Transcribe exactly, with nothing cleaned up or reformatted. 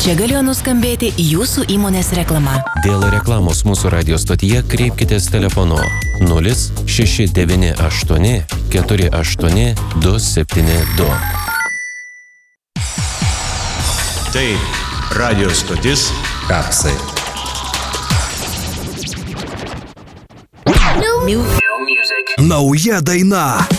Čia galėjo nuskambėti jūsų įmonės reklama. Dėl reklamos mūsų radio stotyje kreipkitės telefonu nulis šeši devyni aštuoni keturi aštuoni du septyni du. Tai radio stotis Kapsai. New music. Nauja daina.